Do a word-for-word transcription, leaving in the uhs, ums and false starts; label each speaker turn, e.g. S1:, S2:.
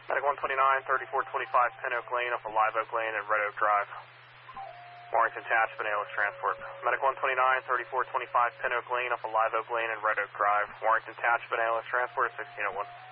S1: Medic one twenty-nine, thirty-four twenty-five Pin Oak Lane up a Live Oak Lane and Red Oak Drive. Warrington attachment, A L S transport. Medic one twenty-nine, thirty-four twenty-five Pin Oak Lane up a Live Oak Lane and Red Oak Drive. Warrington attachment, A L S transport, sixteen oh one.